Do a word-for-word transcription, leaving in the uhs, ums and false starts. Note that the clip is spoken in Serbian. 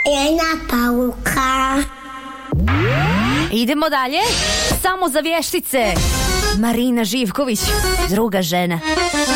Jedna pauka. Idemo dalje. Samo za vještice. Marina Živković, druga žena.